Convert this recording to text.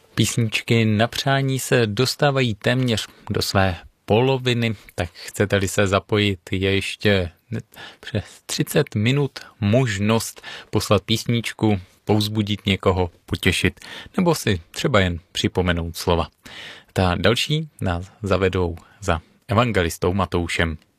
Písničky na přání se dostávají téměř do své poloviny, tak chcete-li se zapojit, je ještě přes 30 minut možnost poslat písničku, povzbudit někoho, potěšit, nebo si třeba jen připomenout slova. Ta další nás zavedou za evangelistou Matoušem.